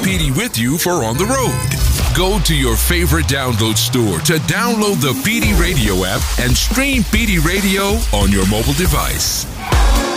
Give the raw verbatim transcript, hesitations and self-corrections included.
P D with you for on the road. Go to your favorite download store to download the P D Radio app and stream P D Radio on your mobile device.